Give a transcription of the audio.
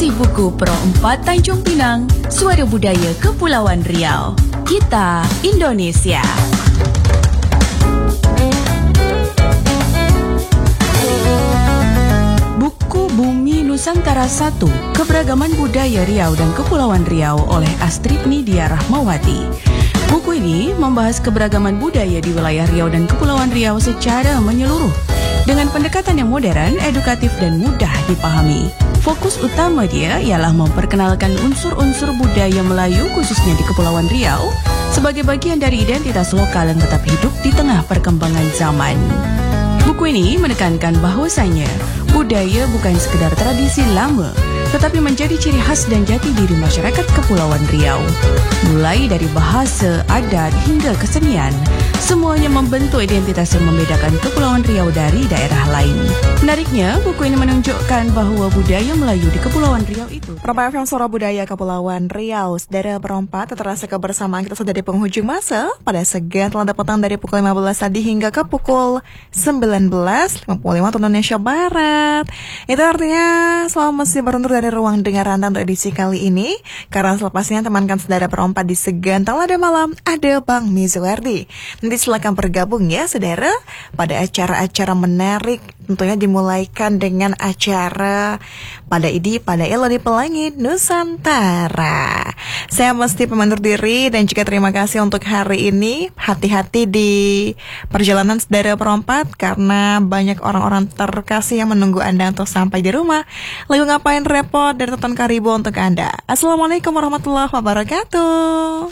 Edisi buku Pro 4 Tanjung Pinang, Suara Budaya Kepulauan Riau. Kita Indonesia. Buku Bumi Nusantara 1, Keberagaman Budaya Riau dan Kepulauan Riau oleh Astrid Nidia Rahmawati. Buku ini membahas keberagaman budaya di wilayah Riau dan Kepulauan Riau secara menyeluruh, dengan pendekatan yang modern, edukatif, dan mudah dipahami. Fokus utama dia ialah memperkenalkan unsur-unsur budaya Melayu khususnya di Kepulauan Riau sebagai bagian dari identitas lokal yang tetap hidup di tengah perkembangan zaman. Buku ini menekankan bahwasanya budaya bukan sekedar tradisi lama, tetapi menjadi ciri khas dan jati diri masyarakat Kepulauan Riau. Mulai dari bahasa, adat, hingga kesenian, semuanya membentuk identitas yang membedakan Kepulauan Riau dari daerah lain. Menariknya, buku ini menunjukkan bahwa budaya Melayu di Kepulauan Riau itu. Perempat FM Suara Budaya Kepulauan Riau, saudara perempat, terasa kebersamaan kita sudah di penghujung masa pada segan telah petang dari pukul 15 tadi hingga ke pukul 19.55 waktu Indonesia Barat. Itu artinya selalu masih beruntur dari ruang dengar Anda untuk edisi kali ini, karena selepasnya temankan saudara perempat di segan telah ada malam ada Bang Mizuardi. Nanti silakan bergabung ya saudara pada acara-acara menarik, tentunya dimulaikan dengan acara pada Elo di Pelangi Nusantara. Saya mesti pemandul diri dan juga terima kasih untuk hari ini. Hati-hati di perjalanan saudara perempat, karena banyak orang-orang terkasih yang menunggu Anda untuk sampai di rumah. Lalu ngapain repot dari Tonton Karibo untuk Anda. Assalamualaikum warahmatullahi wabarakatuh.